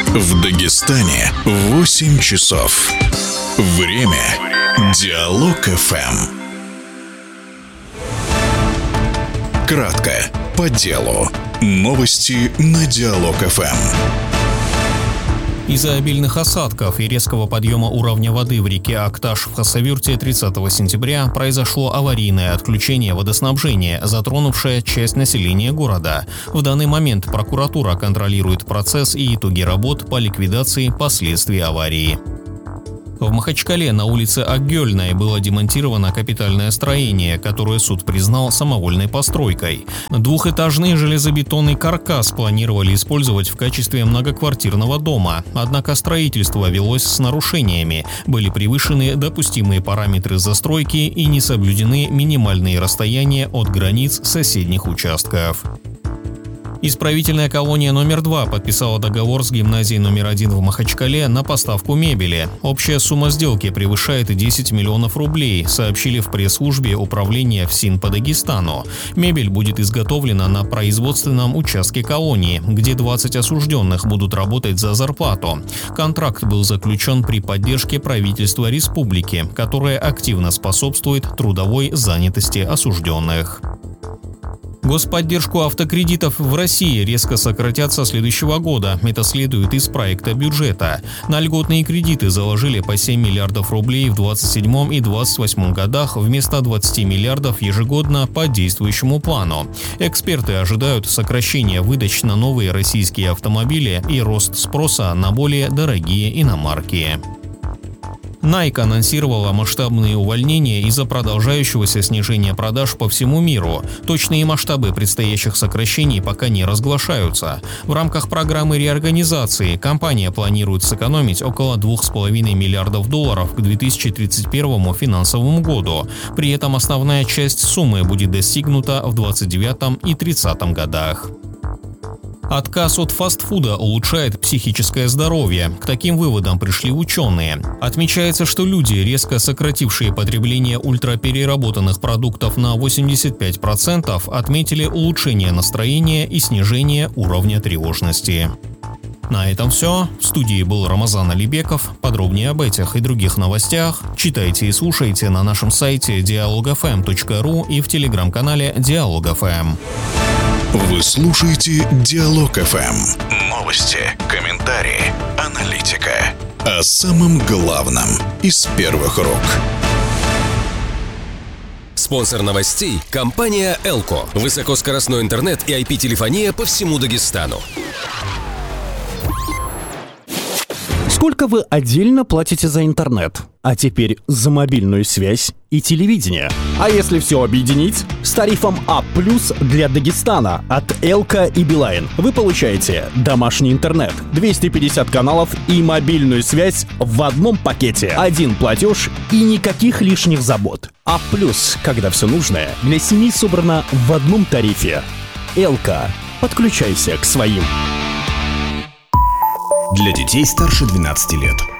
В Дагестане 8 часов. Время Диалог ФМ. Кратко, по делу. Новости на Диалог ФМ. Из-за обильных осадков и резкого подъема уровня воды в реке Акташ в Хасавюрте 30 сентября произошло аварийное отключение водоснабжения, затронувшее часть населения города. В данный момент прокуратура контролирует процесс и итоги работ по ликвидации последствий аварии. В Махачкале на улице Акгёльной было демонтировано капитальное строение, которое суд признал самовольной постройкой. Двухэтажный железобетонный каркас планировали использовать в качестве многоквартирного дома, однако строительство велось с нарушениями, были превышены допустимые параметры застройки и не соблюдены минимальные расстояния от границ соседних участков. Исправительная колония номер 2 подписала договор с гимназией номер 1 в Махачкале на поставку мебели. Общая сумма сделки превышает 10 миллионов рублей, сообщили в пресс-службе управления ФСИН по Дагестану. Мебель будет изготовлена на производственном участке колонии, где 20 осужденных будут работать за зарплату. Контракт был заключен при поддержке правительства республики, которое активно способствует трудовой занятости осужденных. Господдержку автокредитов в России резко сократят со следующего года. Это следует из проекта бюджета. На льготные кредиты заложили по 7 миллиардов рублей в 2027 и 2028 годах вместо 20 миллиардов ежегодно по действующему плану. Эксперты ожидают сокращения выдач на новые российские автомобили и рост спроса на более дорогие иномарки. Nike анонсировала масштабные увольнения из-за продолжающегося снижения продаж по всему миру. Точные масштабы предстоящих сокращений пока не разглашаются. В рамках программы реорганизации компания планирует сэкономить около $2,5 миллиардов к 2031 финансовому году. При этом основная часть суммы будет достигнута в 2029 и 2030 годах. Отказ от фастфуда улучшает психическое здоровье. К таким выводам пришли ученые. Отмечается, что люди, резко сократившие потребление ультрапереработанных продуктов на 85%, отметили улучшение настроения и снижение уровня тревожности. На этом все. В студии был Рамазан Алибеков. Подробнее об этих и других новостях читайте и слушайте на нашем сайте dialogfm.ru и в телеграм-канале Диалог ФМ. Вы слушаете Диалог ФМ. Новости, комментарии, аналитика. О самом главном из первых рук. Спонсор новостей – компания «Элко». Высокоскоростной интернет и IP-телефония по всему Дагестану. Сколько вы отдельно платите за интернет? А теперь за мобильную связь и телевидение. А если все объединить? С тарифом А+ для Дагестана от Элко и Билайн вы получаете домашний интернет, 250 каналов и мобильную связь в одном пакете. Один платеж и никаких лишних забот. А+, когда все нужное для семьи собрано в одном тарифе. Элко. Подключайся к своим. Для детей старше 12 лет.